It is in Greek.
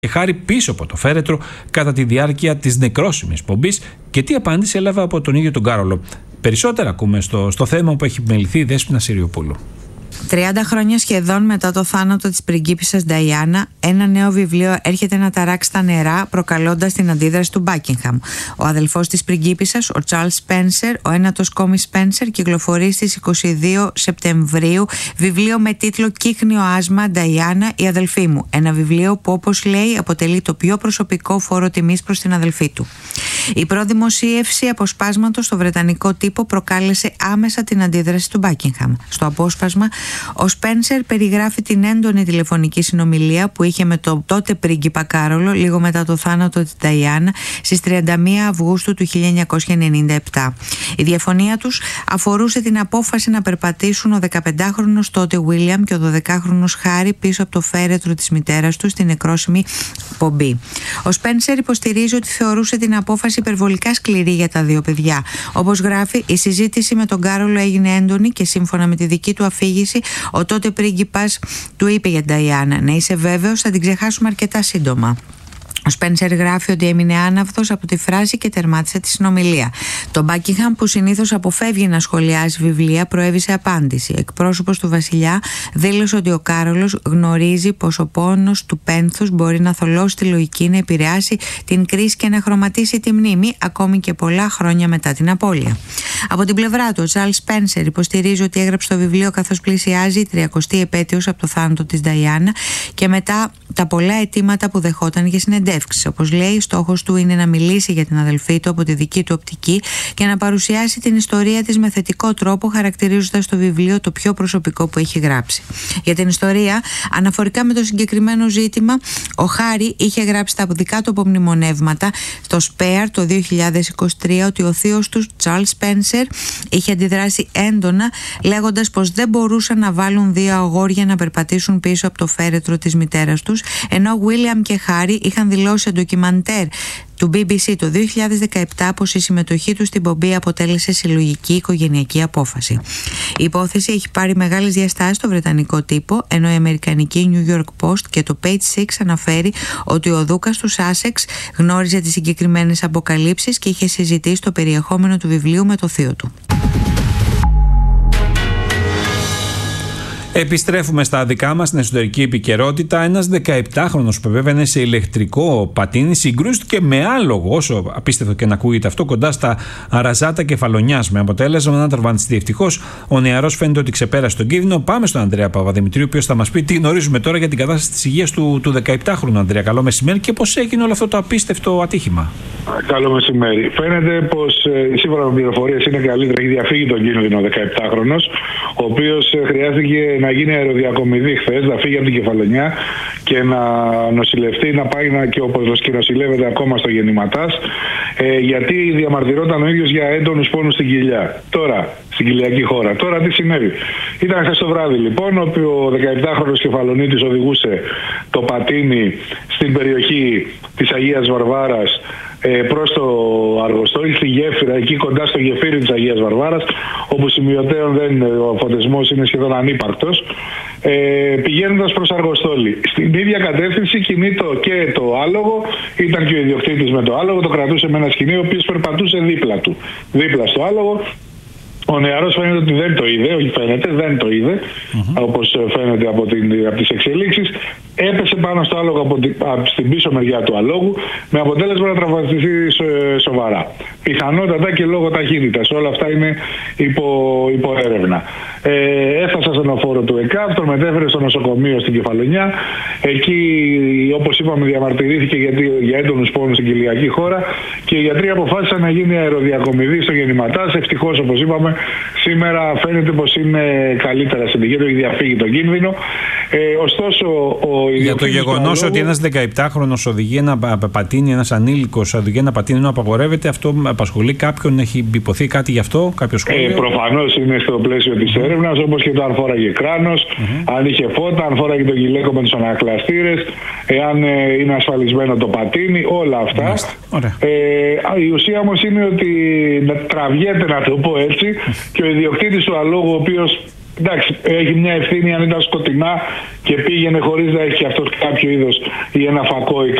και Χάρη πίσω από το φέρετρο κατά τη διάρκεια της νεκρόσιμης πομπής και τι απάντηση έλαβε από τον ίδιο τον Κάρολο. Περισσότερα ακούμε στο θέμα που έχει επιμεληθεί η Δέσποινα Συριοπούλου. 30 χρόνια σχεδόν μετά το θάνατο της πριγκίπισσας Νταϊάννα, ένα νέο βιβλίο έρχεται να ταράξει τα νερά, προκαλώντας την αντίδραση του Μπάκιγχαμ. Ο αδελφός της πριγκίπισσας, ο Τσάρλς Σπένσερ, ο ένατος Κόμι Σπένσερ, κυκλοφορεί στις 22 Σεπτεμβρίου βιβλίο με τίτλο «Κύκνιο άσμα, Νταϊάννα, η αδελφή μου». Ένα βιβλίο που, όπως λέει, αποτελεί το πιο προσωπικό φόρο τιμής προς την αδελφή του. Η προδημοσίευση αποσπάσματος στο βρετανικό τύπο προκάλεσε άμεσα την αντίδραση του Μπάκιγχαμ. Στο απόσπασμα, ο Σπένσερ περιγράφει την έντονη τηλεφωνική συνομιλία που είχε με τον τότε πρίγκιπα Κάρολο λίγο μετά το θάνατο της Νταϊάννα στις 31 Αυγούστου του 1997. Η διαφωνία τους αφορούσε την απόφαση να περπατήσουν ο 15χρονος τότε Βίλιαμ και ο 12χρονος Χάρη πίσω από το φέρετρο της μητέρας του στην νεκρόσιμη πομπή. Ο Σπένσερ υποστηρίζει ότι θεωρούσε την απόφαση υπερβολικά σκληρή για τα δύο παιδιά. Όπως γράφει, η συζήτηση με τον Κάρολο έγινε έντονη και σύμφωνα με τη δική του αφήγηση, ο τότε πρίγκιπας του είπε για την Νταϊάννα: «Να είσαι βέβαιος, θα την ξεχάσουμε αρκετά σύντομα». Ο Σπένσερ γράφει ότι έμεινε άναυδος από τη φράση και τερμάτισε τη συνομιλία. Το Μπάκιγχαμ, που συνήθως αποφεύγει να σχολιάζει βιβλία, προέβησε απάντηση. Εκπρόσωπος του βασιλιά δήλωσε ότι ο Κάρολος γνωρίζει πως ο πόνος του πένθους μπορεί να θολώσει τη λογική, να επηρεάσει την κρίση και να χρωματίσει τη μνήμη, ακόμη και πολλά χρόνια μετά την απώλεια. Από την πλευρά του, ο Τσάρλς Σπένσερ υποστηρίζει ότι έγραψε το βιβλίο καθώς πλησιάζει η 30η επέτειος από το θάνατο της Νταϊάννα και μετά τα πολλά αιτήματα που δεχόταν για συνεντεύξεις. Όπως λέει, στόχος του είναι να μιλήσει για την αδελφή του από τη δική του οπτική και να παρουσιάσει την ιστορία της με θετικό τρόπο, χαρακτηρίζοντας το βιβλίο το πιο προσωπικό που έχει γράψει. Για την ιστορία, αναφορικά με το συγκεκριμένο ζήτημα, ο Χάρη είχε γράψει τα δικά του απομνημονεύματα στο Spare το 2023 ότι ο θείος του, Charles Spencer, είχε αντιδράσει έντονα, λέγοντας πως δεν μπορούσαν να βάλουν δύο αγόρια να περπατήσουν πίσω από το φέρετρο της μητέρας τους, ενώ William και Χάρη είχαν δηλώσει σε ντοκιμαντέρ του BBC το 2017 πως η συμμετοχή του στην πομπή αποτέλεσε συλλογική οικογενειακή απόφαση. Η υπόθεση έχει πάρει μεγάλες διαστάσεις στο βρετανικό τύπο, ενώ η αμερικανική New York Post και το Page Six αναφέρει ότι ο δούκας του Σάσεξ γνώριζε τις συγκεκριμένες αποκαλύψεις και είχε συζητήσει το περιεχόμενο του βιβλίου με το θείο του. Επιστρέφουμε στα δικά μας, στην εσωτερική επικαιρότητα. Ένας 17χρονος που επέβαινε σε ηλεκτρικό πατίνι συγκρούστηκε με άλογο, όσο απίστευτο και να ακούγεται αυτό, κοντά στα Αραζάτα Κεφαλονιάς, με αποτέλεσμα να τραυματιστεί. Ευτυχώς ο νεαρός φαίνεται ότι ξεπέρασε τον κίνδυνο. Πάμε στον Ανδρέα Παπαδημητρίου, ο οποίος θα μας πει τι γνωρίζουμε τώρα για την κατάσταση της υγείας του 17χρονου. Ανδρέα, καλό μεσημέρι, και πώς έγινε όλο αυτό το απίστευτο ατύχημα. Καλό μεσημέρι. Φαίνεται πως σύμφωνα με πληροφορίες είναι καλύτερα, έχει διαφύγει τον κίνδυνο ο 17χρονος, ο οποίος χρειάστηκε να γίνει αεροδιακομιδή χθες, να φύγει από την Κεφαλονιά και να νοσηλευτεί, να πάει και όπως και νοσηλεύεται ακόμα στο Γεννηματάς, γιατί διαμαρτυρόταν ο ίδιος για έντονους πόνους στην κοιλιά. Τώρα, στην κοιλιακή χώρα. Τώρα τι συνέβη? Ήταν χθες το βράδυ λοιπόν, όπου ο 17χρονος Κεφαλονίτης οδηγούσε το πατίνι στην περιοχή της Αγίας Βαρβάρας προς το Αργοστόλι, στη γέφυρα, εκεί κοντά στο γεφύρι της Αγίας Βαρβάρας, όπου σημειωτέων ο φωτισμός είναι σχεδόν ανύπαρκτος, πηγαίνοντας προς Αργοστόλι. Στην ίδια κατεύθυνση κινείται και το άλογο, ήταν και ο ιδιοκτήτης με το άλογο, το κρατούσε με ένα σκηνή, ο οποίος περπατούσε δίπλα του, δίπλα στο άλογο. Ο νεαρός φαίνεται ότι δεν το είδε, όχι φαίνεται, δεν το είδε, όπως φαίνεται από τις εξελίξεις. Έπεσε πάνω στο άλογο από στην πίσω μεριά του αλόγου, με αποτέλεσμα να τραυματιστεί σοβαρά. Πιθανότατα και λόγω ταχύτητας. Όλα αυτά είναι υπό έρευνα. Έφτασε στον οφόρο του ΕΚΑΒ, τον μετέφερε στο νοσοκομείο στην Κεφαλονιά. Εκεί, όπως είπαμε, διαμαρτυρήθηκε για έντονους πόνους στην κοιλιακή χώρα και οι γιατροί αποφάσισαν να γίνει αεροδιακομιδή στο Γεννηματάς. Ευτυχώς, όπως είπαμε, σήμερα φαίνεται πως είναι καλύτερα στην υγεία του, έχει διαφύγει τον κίνδυνο. Ωστόσο, για το γεγονός ότι ένας 17χρονος οδηγεί ένα πατίνι, ένας ανήλικος οδηγεί ένα πατίνι ενώ απαγορεύεται, αυτό απασχολεί κάποιον? Έχει υποθεί κάτι γι' αυτό, κάποιο σχόλιο? Προφανώς είναι στο πλαίσιο της έρευνας, όπως και το αν φόραγε κράνος, αν είχε φώτα, αν φόραγε το γυλαίκο με τους ανακλαστήρες, εάν είναι ασφαλισμένο το πατίνι, όλα αυτά. Η ουσία όμως είναι ότι τραβιέται, να το πω έτσι, και ο ιδιοκτήτης του αλόγου, ο οποίος Εντάξει, έχει μια ευθύνη αν ήταν σκοτεινά και πήγαινε χωρίς να έχει αυτός κάποιο είδος ή ένα φακό ή